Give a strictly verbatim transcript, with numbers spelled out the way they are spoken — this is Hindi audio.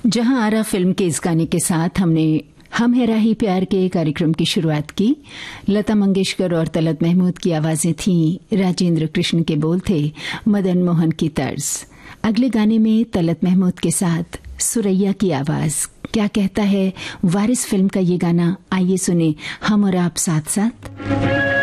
जहां आरा फिल्म के इस गाने के साथ हमने हम है राही प्यार के कार्यक्रम की शुरुआत की। लता मंगेशकर और तलत महमूद की आवाजें थीं, राजेंद्र कृष्ण के बोल थे, मदन मोहन की तर्ज। अगले गाने में तलत महमूद के साथ सुरैया की आवाज। क्या कहता है वारिस फिल्म का ये गाना, आइए सुने हम और आप साथ साथ।